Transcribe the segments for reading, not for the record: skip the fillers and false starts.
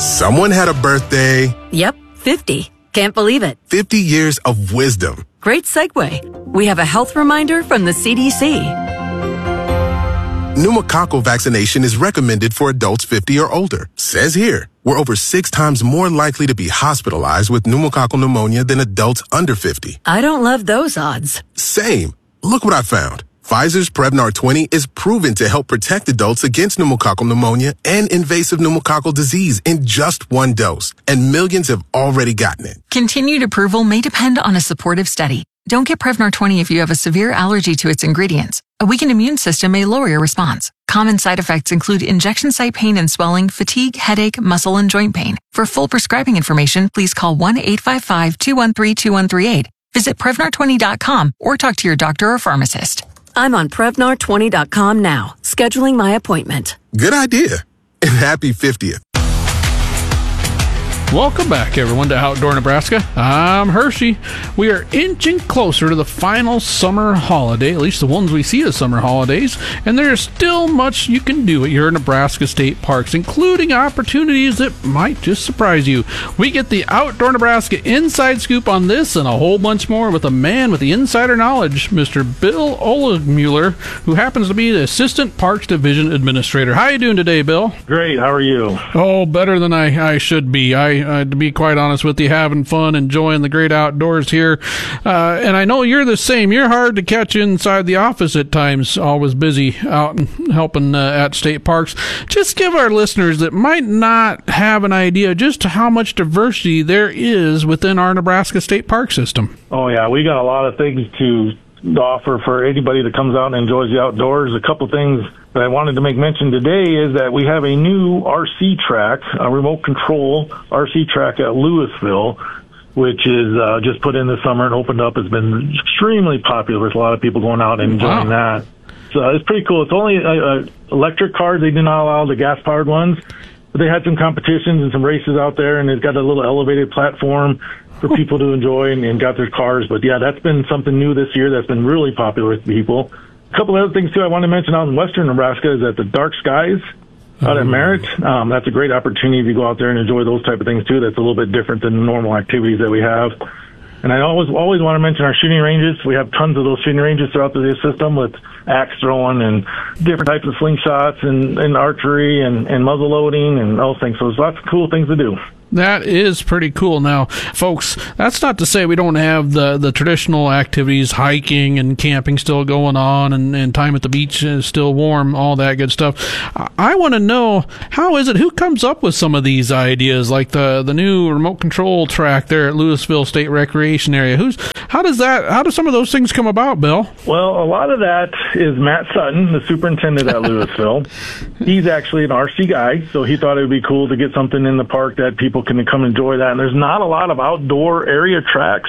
Someone had a birthday. Yep, 50. Can't believe it. 50 years of wisdom. Great segue. We have a health reminder from the CDC. Pneumococcal vaccination is recommended for adults 50 or older. Says here, we're over 6 times more likely to be hospitalized with pneumococcal pneumonia than adults under 50. I don't love those odds. Same. Look what I found. Pfizer's Prevnar 20 is proven to help protect adults against pneumococcal pneumonia and invasive pneumococcal disease in just 1 dose. And millions have already gotten it. Continued approval may depend on a supportive study. Don't get Prevnar 20 if you have a severe allergy to its ingredients. A weakened immune system may lower your response. Common side effects include injection site pain and swelling, fatigue, headache, muscle, and joint pain. For full prescribing information, please call 1-855-213-2138. Visit Prevnar20.com or talk to your doctor or pharmacist. I'm on Prevnar20.com now, scheduling my appointment. Good idea. And happy 50th. Welcome back, everyone, to Outdoor Nebraska. I'm Hershey. We are inching closer to the final summer holiday, at least the ones we see as summer holidays, and there's still much you can do at your Nebraska state parks, including opportunities that might just surprise you. We get the Outdoor Nebraska inside scoop on this and a whole bunch more with a man with the insider knowledge, Mr. Bill Oligmuller, who happens to be the Assistant Parks Division Administrator. How are you doing today, Bill? Great. How are you? Oh, better than I should be. To be quite honest with you, having fun, enjoying the great outdoors here. And I know you're the same. You're hard to catch inside the office at times, always busy out and helping at state parks. Just give our listeners that might not have an idea just how much diversity there is within our Nebraska state park system. Oh, yeah. We got a lot of things to offer for anybody that comes out and enjoys the outdoors. A couple things that I wanted to make mention today is that we have a new RC track, a remote control RC track at Louisville, which is just put in this summer and opened up. It's been extremely popular with a lot of people going out and enjoying that. So it's pretty cool. It's only electric cars. They do not allow the gas-powered ones. But they had some competitions and some races out there, and it's got a little elevated platform for people to enjoy and got their cars. But, yeah, that's been something new this year that's been really popular with people. A couple of other things, too, I want to mention out in western Nebraska is that the Dark Skies out at Merritt. That's a great opportunity if you go out there and enjoy those type of things, too. That's a little bit different than the normal activities that we have. And I always want to mention our shooting ranges. We have tons of those shooting ranges throughout the system with axe throwing and different types of slingshots and archery and muzzle loading and those things. So there's lots of cool things to do. That is pretty cool. Now, folks, that's not to say we don't have the traditional activities, hiking and camping still going on, and time at the beach is still warm, all that good stuff. I want to know, how is it, who comes up with some of these ideas, like the new remote control track there at Louisville State Recreation Area? How do some of those things come about, Bill? Well, a lot of that is Matt Sutton, the superintendent at Louisville. He's actually an RC guy, so he thought it would be cool to get something in the park that people can come enjoy that. And there's not a lot of outdoor area tracks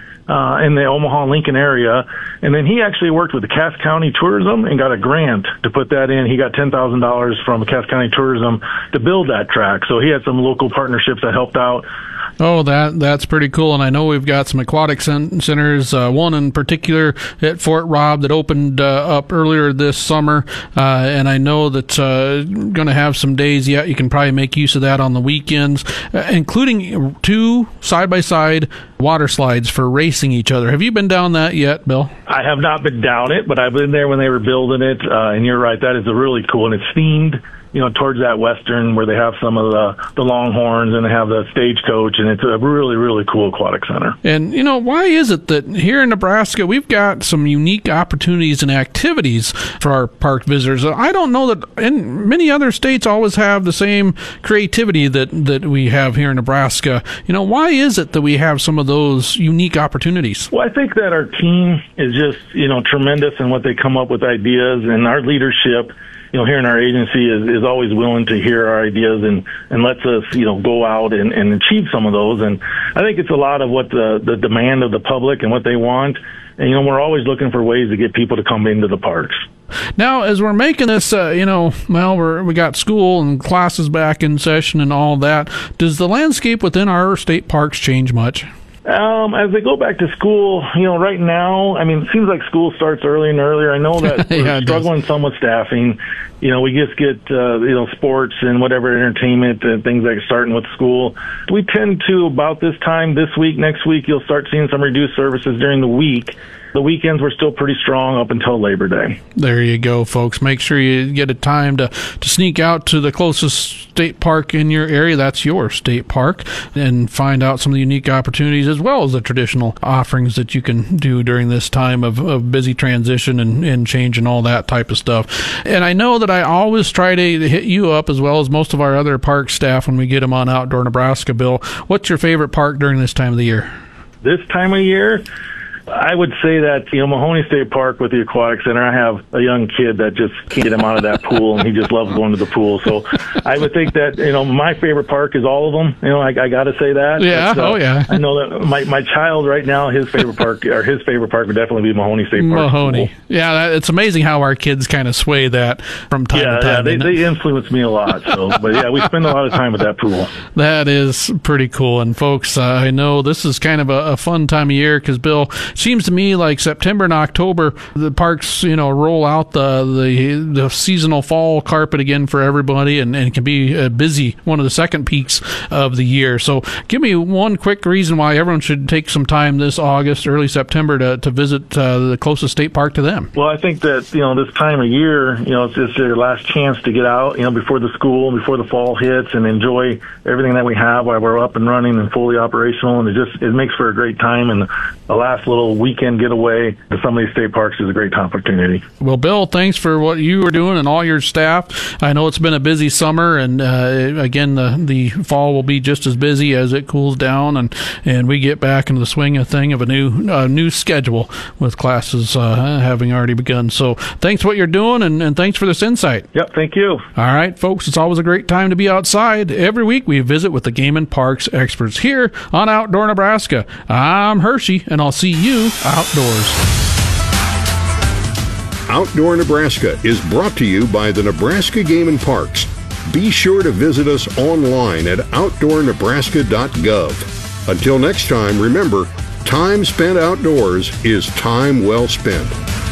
in the Omaha-Lincoln area. And then he actually worked with the Cass County Tourism and got a grant to put that in. He got $10,000 from Cass County Tourism to build that track. So he had some local partnerships that helped out. Oh, that's pretty cool. And I know we've got some aquatic centers, one in particular at Fort Robb that opened up earlier this summer. And I know that going to have some days yet. You can probably make use of that on the weekends, including 2 side-by-side water slides for racing each other. Have you been down that yet, Bill? I have not been down it, but I've been there when they were building it. And you're right, that is really cool. And it's themed, towards that western where they have some of the Longhorns and they have the Stagecoach, and it's a really, really cool aquatic center. And, why is it that here in Nebraska we've got some unique opportunities and activities for our park visitors? I don't know that in many other states always have the same creativity that we have here in Nebraska. Why is it that we have some of those unique opportunities? Well, I think that our team is just, tremendous in what they come up with ideas, and our leadership here in our agency is always willing to hear our ideas and lets us, go out and achieve some of those. And I think it's a lot of what the demand of the public and what they want. And, we're always looking for ways to get people to come into the parks. Now, as we're making this, we got school and classes back in session and all that. Does the landscape within our state parks change much? As they go back to school, right now, it seems like school starts earlier and earlier. I know that we're struggling some with staffing. We just get, sports and whatever entertainment and things like starting with school. We tend to, about this time, this week, next week, you'll start seeing some reduced services during the week. The weekends were still pretty strong up until Labor Day. There you go, folks. Make sure you get a time to sneak out to the closest state park in your area. That's your state park, and find out some of the unique opportunities as well as the traditional offerings that you can do during this time of busy transition and change and all that type of stuff. And I know that I always try to hit you up as well as most of our other park staff when we get them on Outdoor Nebraska. Bill, what's your favorite park during this time of the year? This time of year, I would say that, Mahoney State Park with the Aquatic Center, I have a young kid that just can't get him out of that pool, and he just loves going to the pool. So I would think that, my favorite park is all of them. I got to say that. Yeah, yeah. I know that my child right now, his favorite park would definitely be Mahoney State Park. Mahoney. Yeah, it's amazing how our kids kind of sway that from time to time. Yeah, they influence me a lot. So, but yeah, we spend a lot of time at that pool. That is pretty cool. And folks, I know this is kind of a fun time of year because, Bill, seems to me like September and October, the parks, roll out the seasonal fall carpet again for everybody, and it can be busy, one of the second peaks of the year. So give me one quick reason why everyone should take some time this August, early September to visit the closest state park to them. Well, I think that, this time of year, it's their last chance to get out, before the school, before the fall hits, and enjoy everything that we have while we're up and running and fully operational. And it makes for a great time. And the last little weekend getaway to some of these state parks is a great opportunity. Well, Bill, thanks for what you are doing and all your staff. I know it's been a busy summer, and again, the fall will be just as busy as it cools down and we get back into the swing of a new schedule with classes having already begun. So thanks for what you're doing, and thanks for this insight. Yep, thank you. All right, folks, it's always a great time to be outside. Every week we visit with the Game and Parks experts here on Outdoor Nebraska. I'm Hershey, and I'll see you outdoors. Outdoor Nebraska is brought to you by the Nebraska Game and Parks. Be sure to visit us online at outdoornebraska.gov. Until next time, remember, time spent outdoors is time well spent.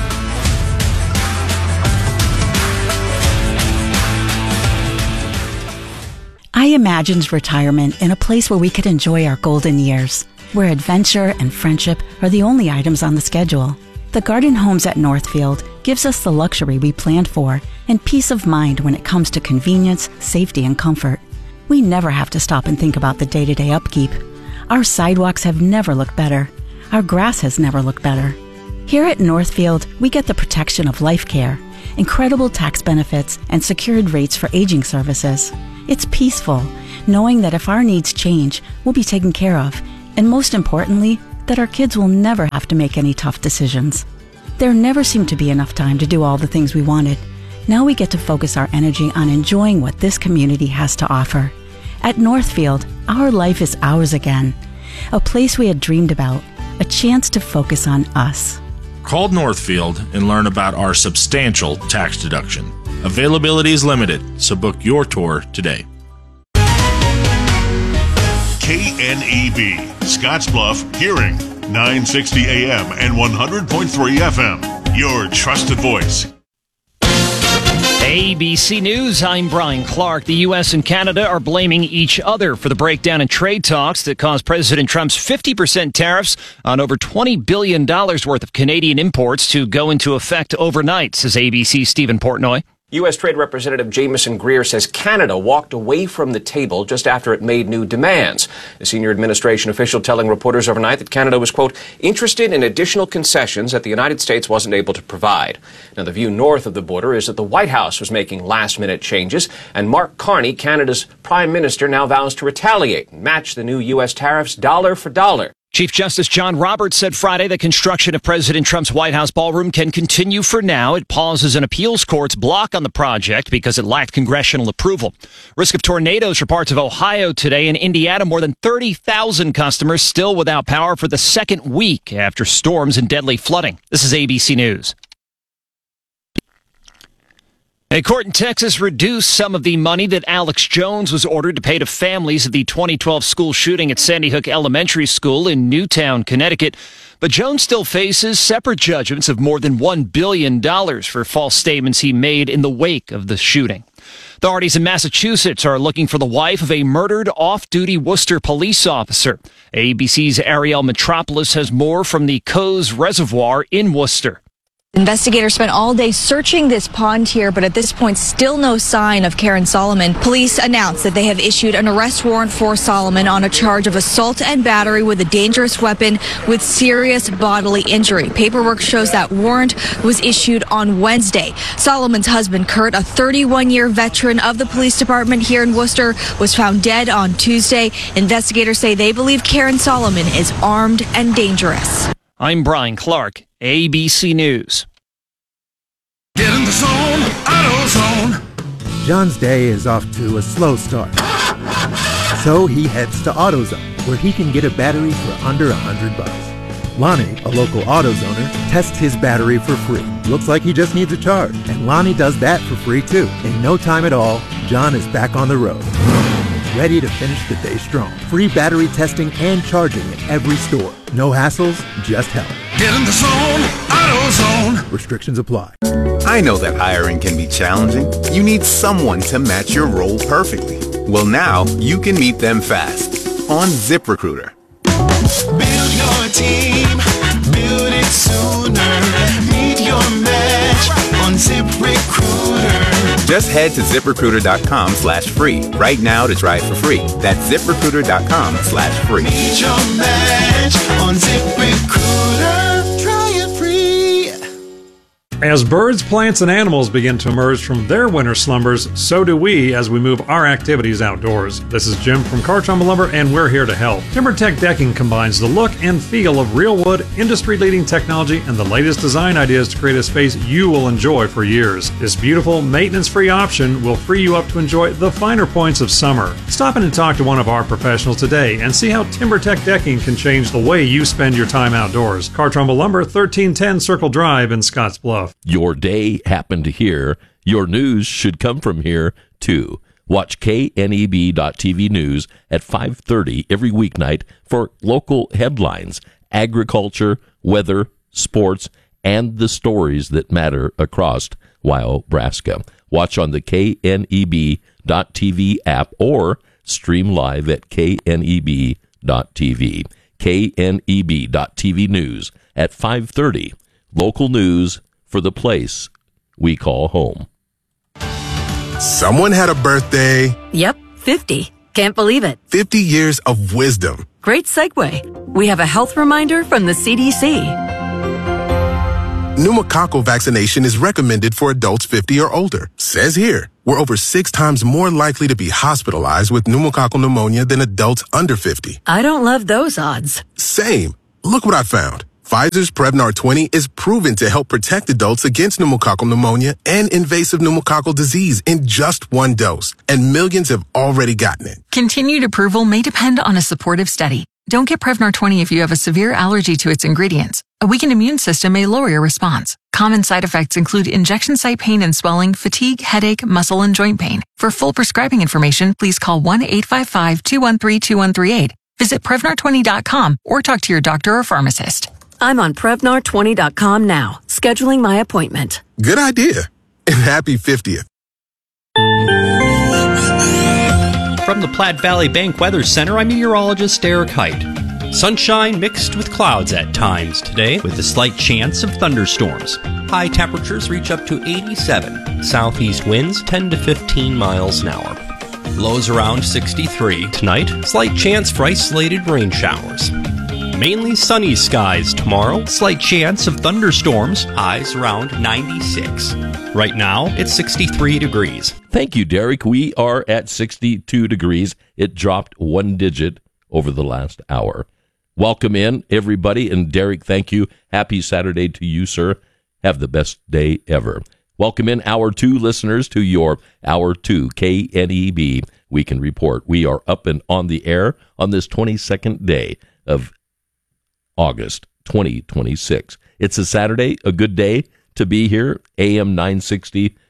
I imagined retirement in a place where we could enjoy our golden years, where adventure and friendship are the only items on the schedule. The Garden Homes at Northfield gives us the luxury we planned for and peace of mind when it comes to convenience, safety, and comfort. We never have to stop and think about the day-to-day upkeep. Our sidewalks have never looked better. Our grass has never looked better. Here at Northfield, we get the protection of life care, incredible tax benefits, and secured rates for aging services. It's peaceful, knowing that if our needs change, we'll be taken care of, and most importantly, that our kids will never have to make any tough decisions. There never seemed to be enough time to do all the things we wanted. Now we get to focus our energy on enjoying what this community has to offer. At Northfield, our life is ours again. A place we had dreamed about, a chance to focus on us. Call Northfield and learn about our substantial tax deduction. Availability is limited, so book your tour today. KNEB, Scottsbluff, Hearing, 960 AM and 100.3 FM. Your trusted voice. ABC News, I'm Brian Clark. The U.S. and Canada are blaming each other for the breakdown in trade talks that caused President Trump's 50% tariffs on over $20 billion worth of Canadian imports to go into effect overnight, says ABC's Stephen Portnoy. U.S. Trade Representative Jamieson Greer says Canada walked away from the table just after it made new demands. A senior administration official telling reporters overnight that Canada was, quote, interested in additional concessions that the United States wasn't able to provide. Now, the view north of the border is that the White House was making last-minute changes, and Mark Carney, Canada's prime minister, now vows to retaliate and match the new U.S. tariffs dollar for dollar. Chief Justice John Roberts said Friday that construction of President Trump's White House ballroom can continue for now. It pauses an appeals court's block on the project because it lacked congressional approval. Risk of tornadoes for parts of Ohio today. In Indiana, more than 30,000 customers still without power for the second week after storms and deadly flooding. This is ABC News. A court in Texas reduced some of the money that Alex Jones was ordered to pay to families of the 2012 school shooting at Sandy Hook Elementary School in Newtown, Connecticut. But Jones still faces separate judgments of more than $1 billion for false statements he made in the wake of the shooting. Authorities in Massachusetts are looking for the wife of a murdered off-duty Worcester police officer. ABC's Ariel Metropolis has more from the Coes Reservoir in Worcester. Investigators spent all day searching this pond here, but at this point, still no sign of Karen Solomon. Police announced that they have issued an arrest warrant for Solomon on a charge of assault and battery with a dangerous weapon with serious bodily injury. Paperwork shows that warrant was issued on Wednesday. Solomon's husband, Kurt, a 31-year veteran of the police department here in Worcester, was found dead on Tuesday. Investigators say they believe Karen Solomon is armed and dangerous. I'm Brian Clark, ABC News. Get in the zone, AutoZone. John's day is off to a slow start. So he heads to AutoZone, where he can get a battery for under $100. Lonnie, a local AutoZoner, tests his battery for free. Looks like he just needs a charge, and Lonnie does that for free too. In no time at all, John is back on the road, ready to finish the day strong. Free battery testing and charging at every store. No hassles, just help. Get in the zone, AutoZone. Restrictions apply. I know that hiring can be challenging. You need someone to match your role perfectly. Well, now you can meet them fast on ZipRecruiter. Build your team, build it sooner. Meet your match on ZipRecruiter. Just head to ZipRecruiter.com/free right now to try it for free. That's ZipRecruiter.com/free. Meet your match on ZipRecruiter. Try it free. As birds, plants, and animals begin to emerge from their winter slumbers, so do we as we move our activities outdoors. This is Jim from Cartron Lumber, and we're here to help. TimberTech Decking combines the look and feel of real wood, industry-leading technology, and the latest design ideas to create a space you will enjoy for years. This beautiful, maintenance-free option will free you up to enjoy the finer points of summer. Stop in and talk to one of our professionals today and see how TimberTech Decking can change the way you spend your time outdoors. Cartron Lumber, 1310 Circle Drive in Scottsbluff. Your day happened here. Your news should come from here, too. Watch KNEB.TV News at 5:30 every weeknight for local headlines, agriculture, weather, sports, and the stories that matter across Wyobraska. Watch on the KNEB.TV app or stream live at KNEB.TV. KNEB.TV News at 5:30. Local news for the place we call home. Someone had a birthday. Yep, 50. Can't believe it. 50 years of wisdom. Great segue. We have a health reminder from the CDC. Pneumococcal vaccination is recommended for adults 50 or older. Says here, we're over 6 times more likely to be hospitalized with pneumococcal pneumonia than adults under 50. I don't love those odds. Same. Look what I found. Pfizer's Prevnar 20 is proven to help protect adults against pneumococcal pneumonia and invasive pneumococcal disease in just one dose, and millions have already gotten it. Continued approval may depend on a supportive study. Don't get Prevnar 20 if you have a severe allergy to its ingredients. A weakened immune system may lower your response. Common side effects include injection site pain and swelling, fatigue, headache, muscle, and joint pain. For full prescribing information, please call 1-855-213-2138. Visit Prevnar20.com or talk to your doctor or pharmacist. I'm on Prevnar20.com now, scheduling my appointment. Good idea. And happy 50th. From the Platte Valley Bank Weather Center, I'm meteorologist Eric Height. Sunshine mixed with clouds at times today, with a slight chance of thunderstorms. High temperatures reach up to 87. Southeast winds 10 to 15 miles an hour. Lows around 63. Tonight, slight chance for isolated rain showers. Mainly sunny skies tomorrow. Slight chance of thunderstorms. Highs around 96. Right now, it's 63 degrees. Thank you, Derek. We are at 62 degrees. It dropped 1 digit over the last hour. Welcome in, everybody. And Derek, thank you. Happy Saturday to you, sir. Have the best day ever. Welcome in Hour 2 listeners to your Hour 2 KNEB Weekend Report. We are up and on the air on this 22nd day of August 2026. It's a Saturday, a good day to be here. AM 960,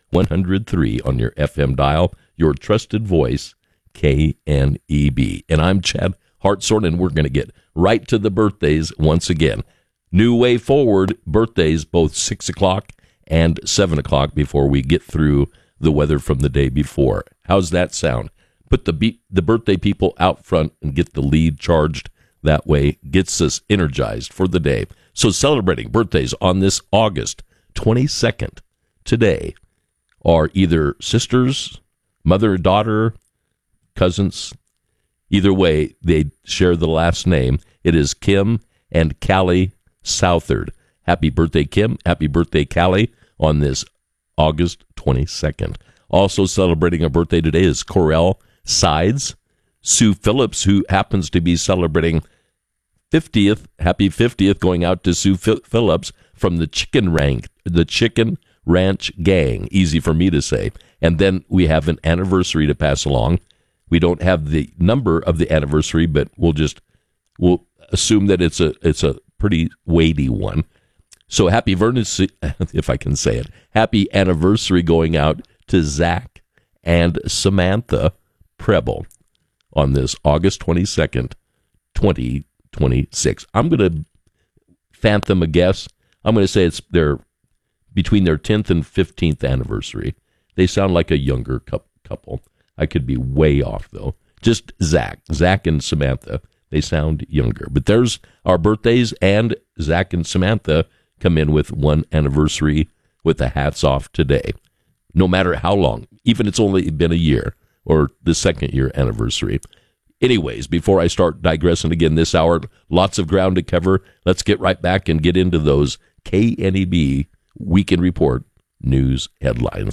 100.3 on your FM dial, your trusted voice, KNEB. And I'm Chad Hartshorn, and we're going to get right to the birthdays once again. New way forward, birthdays both 6 o'clock and 7 o'clock before we get through the weather from the day before. How's that sound? Put the birthday people out front and get the lead charged. That way gets us energized for the day. So celebrating birthdays on this August 22nd today are either sisters, mother, daughter, cousins. Either way, they share the last name. It is Kim and Callie Southard. Happy birthday, Kim. Happy birthday, Callie, on this August 22nd. Also celebrating a birthday today is Corell Sides. Sue Phillips, who happens to be celebrating 50th, happy 50th, going out to Sue Phillips from the Chicken Ranch Gang. Easy for me to say. And then we have an anniversary to pass along. We don't have the number of the anniversary, but we'll assume that it's a pretty weighty one. So happy if I can say it, happy anniversary going out to Zach and Samantha Preble on this August 22nd, 2026. I'm going to phantom a guess. I'm going to say it's between their 10th and 15th anniversary. They sound like a younger couple. I could be way off, though. Just Zach and Samantha. They sound younger. But there's our birthdays, and Zach and Samantha come in with one anniversary with the hats off today. No matter how long, even it's only been a year or the second year anniversary. Anyways, before I start digressing again this hour, lots of ground to cover. Let's get right back and get into those KNEB Weekend Report news headlines.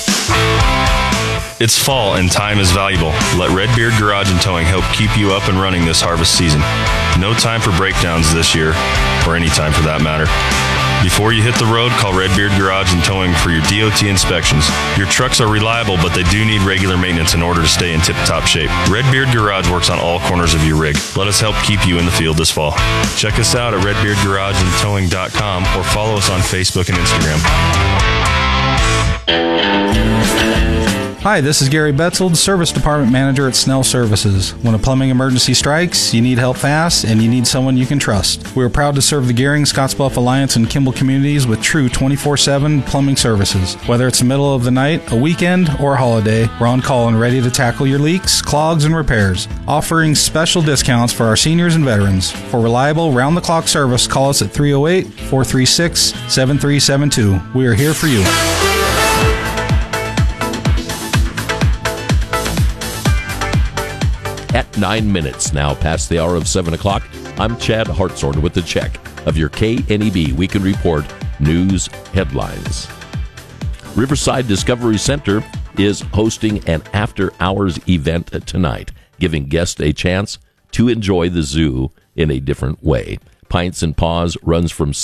It's fall and time is valuable. Let Redbeard Garage and Towing help keep you up and running this harvest season. No time for breakdowns this year, or any time for that matter. Before you hit the road, call Redbeard Garage and Towing for your DOT inspections. Your trucks are reliable, but they do need regular maintenance in order to stay in tip-top shape. Redbeard Garage works on all corners of your rig. Let us help keep you in the field this fall. Check us out at redbeardgarageandtowing.com or follow us on Facebook and Instagram. Hi, this is Gary Betzold, Service Department Manager at Snell Services. When a plumbing emergency strikes, you need help fast, and you need someone you can trust. We are proud to serve the Gehring, Scottsbluff Alliance, and Kimball communities with true 24/7 plumbing services. Whether it's the middle of the night, a weekend, or a holiday, we're on call and ready to tackle your leaks, clogs, and repairs. Offering special discounts for our seniors and veterans. For reliable, round-the-clock service, call us at 308-436-7372. We are here for you. At 9 minutes now past the hour of 7 o'clock, I'm Chad Hartshorn with the check of your KNEB Weekend Report news headlines. Riverside Discovery Center is hosting an after-hours event tonight, giving guests a chance to enjoy the zoo in a different way. Pints and Paws runs from